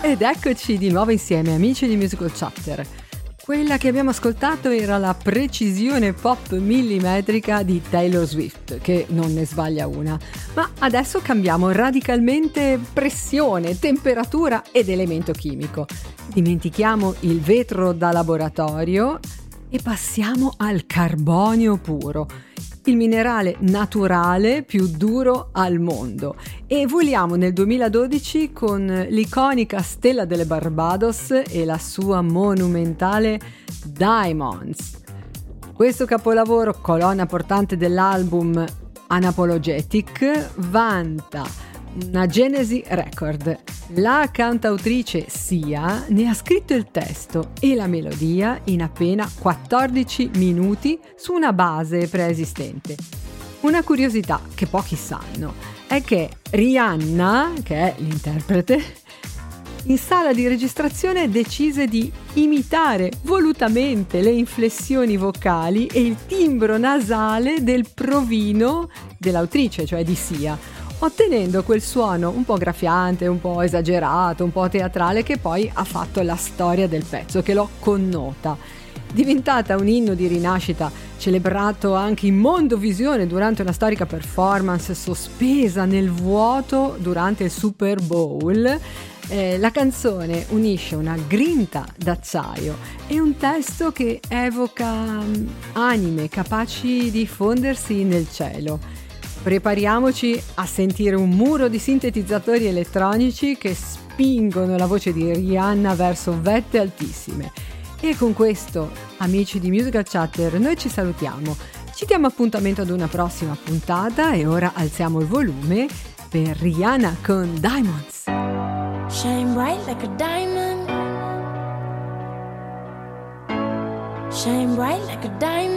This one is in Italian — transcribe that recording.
Ed eccoci di nuovo insieme, amici di Musical Chapter. Quella che abbiamo ascoltato era la precisione pop millimetrica di Taylor Swift, che non ne sbaglia una. Ma adesso cambiamo radicalmente pressione, temperatura ed elemento chimico. Dimentichiamo il vetro da laboratorio e passiamo al carbonio puro, il minerale naturale più duro al mondo, e voliamo nel 2012 con l'iconica Stella delle Barbados e la sua monumentale Diamonds. Questo capolavoro, colonna portante dell'album Unapologetic, vanta una Genesi Record. La cantautrice Sia ne ha scritto il testo e la melodia in appena 14 minuti su una base preesistente. Una curiosità che pochi sanno è che Rihanna, che è l'interprete, in sala di registrazione decise di imitare volutamente le inflessioni vocali e il timbro nasale del provino dell'autrice, cioè di Sia, ottenendo quel suono un po' graffiante, un po' esagerato, un po' teatrale che poi ha fatto la storia del pezzo, che lo connota. Diventata un inno di rinascita, celebrato anche in Mondovisione durante una storica performance sospesa nel vuoto durante il Super Bowl, la canzone unisce una grinta d'acciaio e un testo che evoca anime capaci di fondersi nel cielo. Prepariamoci a sentire un muro di sintetizzatori elettronici che spingono la voce di Rihanna verso vette altissime. E con questo, amici di Musical Chatter, noi ci salutiamo. Ci diamo appuntamento ad una prossima puntata e ora alziamo il volume per Rihanna con Diamonds. Shine bright like a diamond. Shine bright like a diamond.